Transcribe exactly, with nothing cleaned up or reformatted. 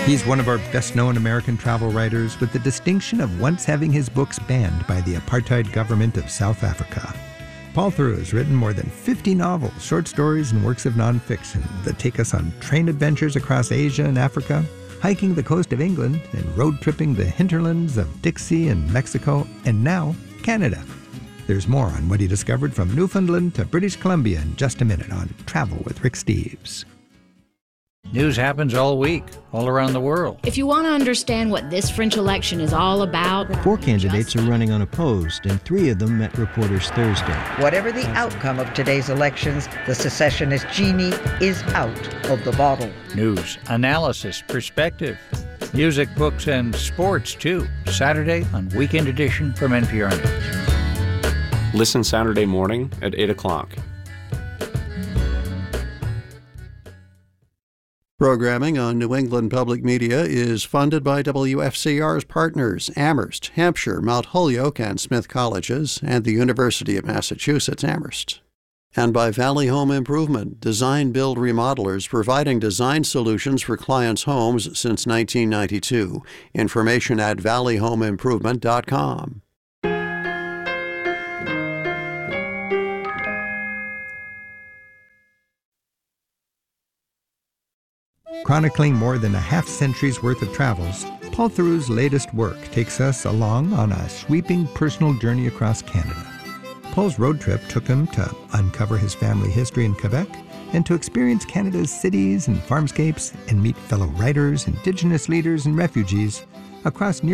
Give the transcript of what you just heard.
He's one of our best-known American travel writers with the distinction of once having his books banned by the apartheid government of South Africa. Paul Theroux has written more than fifty novels, short stories, and works of nonfiction that take us on train adventures across Asia and Africa, hiking the coast of England, and road tripping the hinterlands of Dixie and Mexico, and now Canada. There's more on what he discovered from Newfoundland to British Columbia in just a minute on Travel with Rick Steves. News happens all week, all around the world. If you want to understand what this French election is all about... Four candidates are running unopposed, and three of them met reporters Thursday. Whatever the outcome of today's elections, the secessionist genie is out of the bottle. News, analysis, perspective, music, books, and sports, too. Saturday on Weekend Edition from N P R News. Listen Saturday morning at eight o'clock. Programming on New England Public Media is funded by W F C R's partners, Amherst, Hampshire, Mount Holyoke, and Smith Colleges, and the University of Massachusetts Amherst. And by Valley Home Improvement, design, build, remodelers providing design solutions for clients' homes since nineteen ninety-two. Information at valley home improvement dot com. Chronicling more than a half century's worth of travels, Paul Theroux's latest work takes us along on a sweeping personal journey across Canada. Paul's road trip took him to uncover his family history in Quebec and to experience Canada's cities and farmscapes and meet fellow writers, Indigenous leaders, and refugees across near